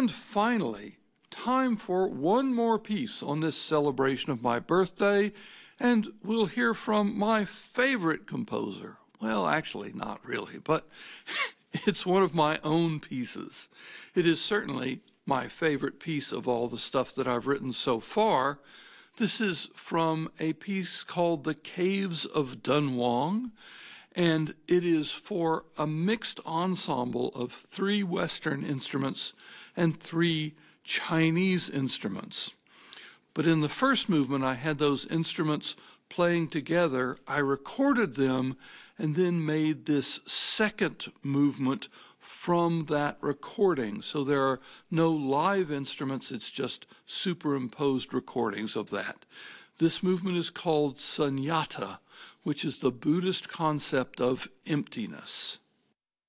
And finally, time for one more piece on this celebration of my birthday, and we'll hear from my favorite composer. Well, actually, not really, but it's one of my own pieces. It is certainly my favorite piece of all the stuff that I've written so far. This is from a piece called The Caves of Dunhuang, and it is for a mixed ensemble of 3 Western instruments and 3 Chinese instruments. But in the first movement, I had those instruments playing together. I recorded them and then made this second movement from that recording. So there are no live instruments, it's just superimposed recordings of that. This movement is called Sunyata, which is the Buddhist concept of emptiness.